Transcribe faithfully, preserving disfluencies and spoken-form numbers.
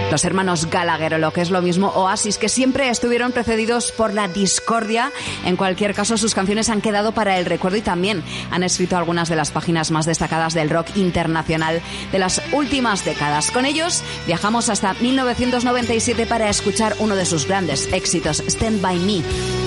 Los hermanos Gallagher, o lo que es lo mismo, Oasis, que siempre estuvieron precedidos por la discordia. En cualquier caso, sus canciones han quedado para el recuerdo y también han escrito algunas de las páginas más destacadas del rock internacional de las últimas décadas. Con ellos viajamos hasta mil novecientos noventa y siete para escuchar uno de sus grandes éxitos, Stand By Me.